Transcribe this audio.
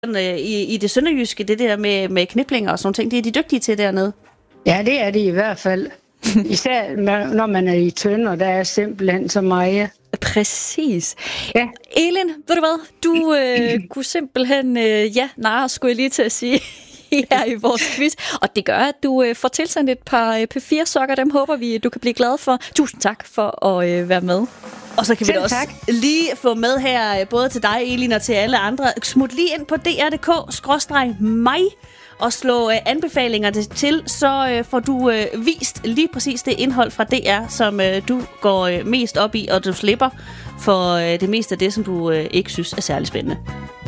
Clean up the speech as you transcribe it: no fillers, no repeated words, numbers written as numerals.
i det sønderjyske, det der med kniplinger og sådan ting. Det er de dygtige til dernede. Ja, det er det i hvert fald. Især når man er i Tønder, der er simpelthen så meget. Præcis. Ja. Elin, ved du hvad? Du kunne simpelthen, skulle jeg lige til at sige, her i vores quiz. Og det gør, at du får tilsendt et par P4-sokker. Dem håber vi, du kan blive glad for. Tusind tak for at være med. Og så kan vi da også lige få med her, både til dig, Elin, og til alle andre. Smut lige ind på dr.dk/mig og slå anbefalinger til, så får du vist lige præcis det indhold fra DR, som du går mest op i, og du slipper for det meste af det, som du ikke synes er særlig spændende.